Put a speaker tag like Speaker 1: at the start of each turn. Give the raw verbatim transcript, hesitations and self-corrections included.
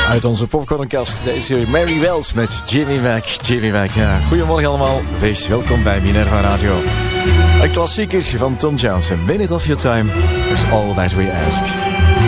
Speaker 1: Uit onze popcornkast, deze serie Mary Wells met Jimmy Mac. Jimmy Mac, ja. Goedemorgen allemaal. Wees welkom bij Minerva Radio. Een klassiekertje van Tom Jones. A minute of your time is all that we ask.